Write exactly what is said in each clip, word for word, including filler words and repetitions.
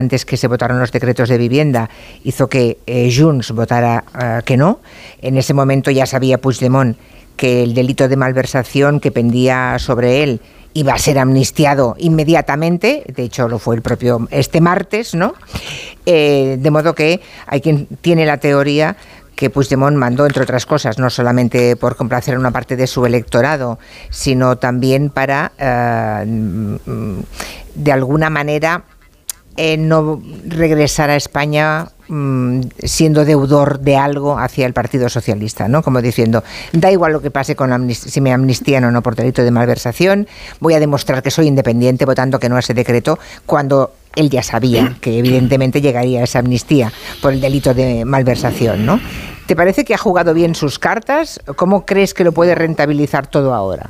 antes que se votaron los decretos de vivienda, hizo que eh, Junts votara uh, que no. En ese momento ya sabía Puigdemont que el delito de malversación que pendía sobre él iba a ser amnistiado inmediatamente, de hecho lo fue el propio este martes, ¿no? Eh, de modo que hay quien tiene la teoría que Puigdemont mandó, entre otras cosas, no solamente por complacer a una parte de su electorado, sino también para, uh, de alguna manera, Eh, no regresar a España mmm, siendo deudor de algo hacia el Partido Socialista, ¿no? Como diciendo, da igual lo que pase con amnist- si me amnistían o no por delito de malversación, voy a demostrar que soy independiente votando que no a ese decreto, cuando él ya sabía que evidentemente llegaría esa amnistía por el delito de malversación, ¿no? ¿Te parece que ha jugado bien sus cartas? ¿Cómo crees que lo puede rentabilizar todo ahora?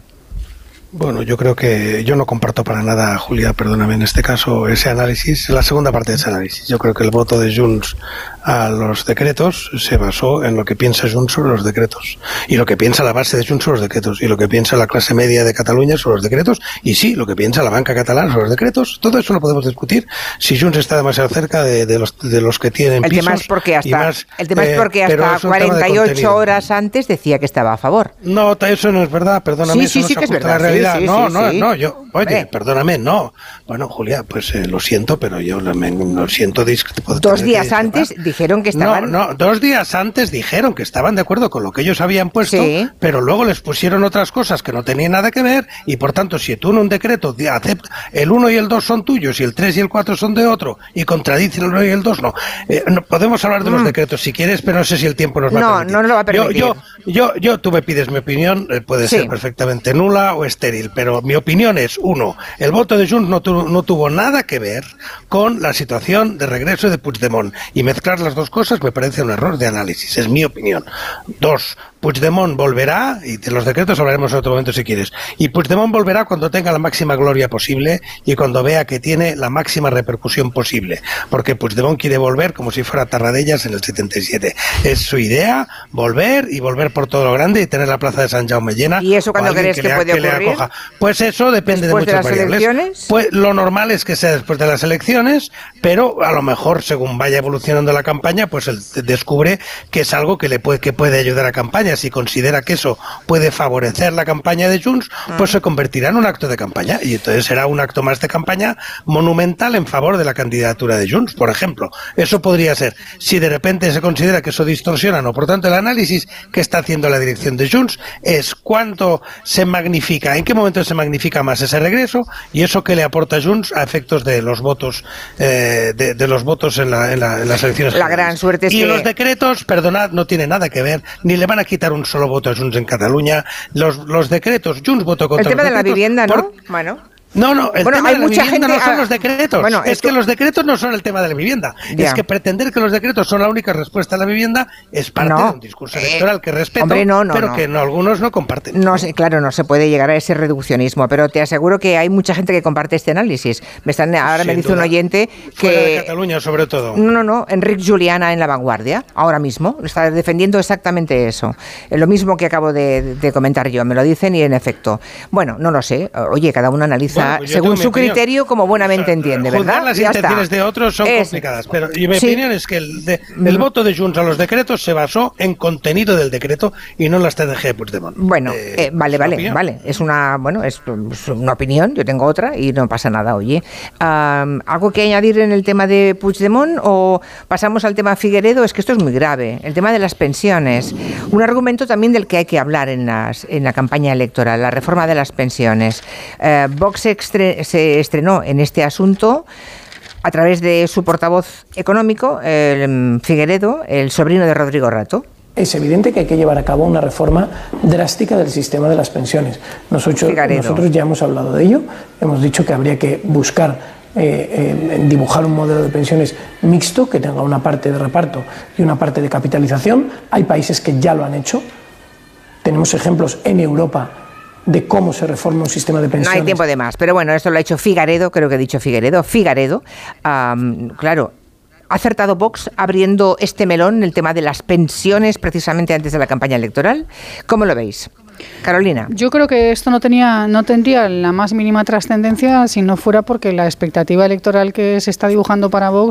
Bueno, yo creo que yo no comparto para nada, Julia, perdóname, en este caso ese análisis, la segunda parte de ese análisis. Yo creo que el voto de Junts a los decretos se basó en lo que piensa Junts sobre los decretos, y lo que piensa la base de Junts sobre los decretos, y lo que piensa la clase media de Cataluña sobre los decretos, y sí, lo que piensa la banca catalana sobre los decretos. Todo eso lo podemos discutir si Junts está demasiado cerca de, de, los, de los que tienen el pisos. Tema es porque hasta, más, el tema eh, es porque hasta cuarenta y ocho horas antes decía que estaba a favor. No, eso no es verdad, perdóname, sí, sí, eso no sí se que es ajusta verdad. a la realidad. Sí, sí, no, sí, no, sí. no, yo, oye, Hombre. perdóname, no. Bueno, Julia, pues eh, lo siento, pero yo lo, me, lo siento. Dos días antes dijeron que estaban... No, no, dos días antes dijeron que estaban de acuerdo con lo que ellos habían puesto, sí. Pero luego les pusieron otras cosas que no tenían nada que ver, y por tanto, si tú en un decreto acepta, el uno y el dos son tuyos, y el tres y el cuatro son de otro, y contradicen el uno y el dos, no. Eh, no podemos hablar de mm. los decretos si quieres, pero no sé si el tiempo nos va no, a permitir. No, no lo va a permitir. Yo, yo, yo, yo tú me pides mi opinión, eh, puede sí. ser perfectamente nula o estéril, pero mi opinión es, uno, el voto de Junts no, tu, no tuvo nada que ver con la situación de regreso de Puigdemont, y mezclar las dos cosas me parece un error de análisis, es mi opinión. Dos, Puigdemont volverá, y de los decretos hablaremos en otro momento si quieres, y Puigdemont volverá cuando tenga la máxima gloria posible y cuando vea que tiene la máxima repercusión posible, porque Puigdemont quiere volver como si fuera Tarradellas en el setenta y siete. Es su idea, volver y volver por todo lo grande y tener la plaza de San Jaume llena. ¿Y eso cuándo crees que, que puede que ocurrir? Pues eso depende de muchas de las variables. Elecciones? Pues lo normal es que sea después de las elecciones, pero a lo mejor según vaya evolucionando la campaña, pues él descubre que es algo que le puede, que puede ayudar a campaña. Si considera que eso puede favorecer la campaña de Junts, pues mm. se convertirá en un acto de campaña, y entonces será un acto más de campaña monumental en favor de la candidatura de Junts, por ejemplo. Eso podría ser. Si de repente se considera que eso distorsiona, no. Por tanto, el análisis que está haciendo la dirección de Junts es cuánto se magnifica, en qué momento se magnifica más ese regreso, y eso que le aporta Junts a efectos de los votos eh, de, de los votos en, la, en, la, en las elecciones. La gran suerte es y que... los decretos, perdonad, no tiene nada que ver, ni le van a quitar un solo voto a Junts en Cataluña. Los, los decretos, Junts votó contra el tema los de la vivienda, ¿no? Por... Bueno. No, no, el bueno, tema hay de la mucha vivienda gente, no son ah, los decretos. bueno, es que los decretos no son el tema de la vivienda. Ya. Es que pretender que los decretos son la única respuesta a la vivienda es parte no, de un discurso electoral eh, que respeto, hombre, no, no, pero no. que no, algunos no comparten. No sé, claro, no se puede llegar a ese reduccionismo, pero te aseguro que hay mucha gente que comparte este análisis. Me están, ahora Sin me dice duda. un oyente que... Fuera de Cataluña, sobre todo. No, no, no, Enric Juliana en La Vanguardia, ahora mismo, está defendiendo exactamente eso. Lo mismo que acabo de, de comentar yo, me lo dicen y en efecto. Bueno, no lo sé, oye, cada uno analiza bueno, pues según su opinión. criterio como buenamente o sea, entiende, ¿verdad? Juzgar las ya intenciones está. de otros son es, complicadas, pero y mi sí. opinión es que el, de, el mm. voto de Junts a los decretos se basó en contenido del decreto y no en la estrategia de Puigdemont. Bueno, eh, eh, vale, vale, opinión. vale. Es una, bueno, es, es una opinión, yo tengo otra y no pasa nada, oye. Um, ¿Algo que añadir en el tema de Puigdemont o pasamos al tema Figueredo? Es que esto es muy grave. El tema de las pensiones. Un argumento también del que hay que hablar en, las, en la campaña electoral, la reforma de las pensiones. Uh, Vox extre- se estrenó en este asunto a través de su portavoz económico, el Figueredo, el sobrino de Rodrigo Rato. Es evidente que hay que llevar a cabo una reforma drástica del sistema de las pensiones. Nosotros, nosotros ya hemos hablado de ello, hemos dicho que habría que buscar eh, eh, dibujar un modelo de pensiones mixto que tenga una parte de reparto y una parte de capitalización. Hay países que ya lo han hecho. Tenemos ejemplos en Europa de cómo se reforma un sistema de pensiones. No hay tiempo de más, pero bueno, esto lo ha hecho Figueredo, creo que he dicho Figueredo, Figueredo, um, claro, ha acertado Vox abriendo este melón, el tema de las pensiones, precisamente antes de la campaña electoral. ¿Cómo lo veis? Carolina. Yo creo que esto no tenía, no tendría la más mínima trascendencia si no fuera porque la expectativa electoral que se está dibujando para Vox